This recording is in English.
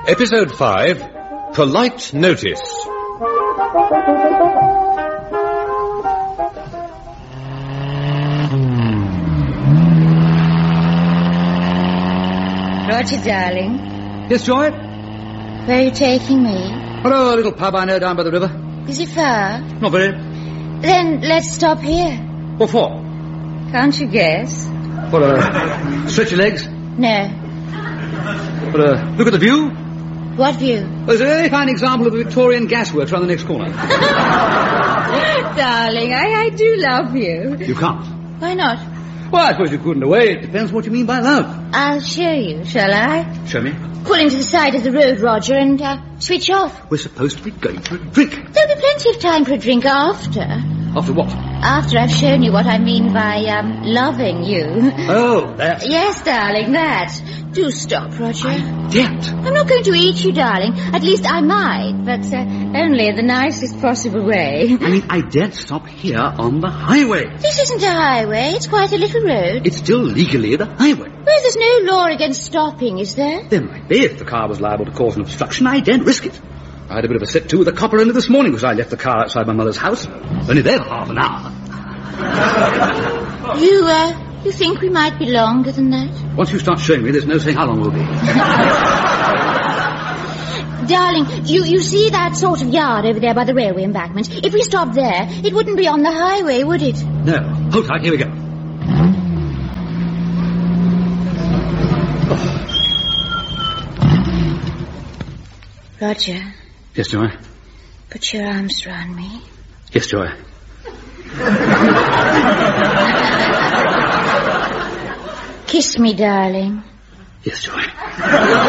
Episode 5, Polite Notice. Roger, darling. Yes, Joy? Where are you taking me? Oh, a little pub I know down by the river. Is it far? Not very. Then let's stop here. What for? Can't you guess? What, stretch your legs? No. What, look at the view? What view? There's a very fine example of the Victorian gasworks around the next corner. Darling, I do love you. You can't. Why not? Well, I suppose you couldn't away. It depends what you mean by love. I'll show you, shall I? Show me. Pull into the side of the road, Roger, and switch off. We're supposed to be going for a drink. There'll be plenty of time for a drink after. After what? After I've shown you what I mean by, loving you. Oh, that. Yes, darling, that. Do stop, Roger. Yet. I'm not going to eat you, darling. At least I might, but only in the nicest possible way. I mean, I daren't stop here on the highway. This isn't a highway. It's quite a little road. It's still legally the highway. Well, there's no law against stopping, is there? There might be. If the car was liable to cause an obstruction, I daren't risk it. I had a bit of a set to with the copper only this morning because I left the car outside my mother's house. Only there for half an hour. You think we might be longer than that? Once you start showing me, there's no saying how long we'll be. Darling, you see that sort of yard over there by the railway embankment? If we stopped there, it wouldn't be on the highway, would it? No. Hold tight, here we go. Roger. Yes, Joy? Put your arms round me. Yes, Joy. Kiss me, darling. Yes, Joy.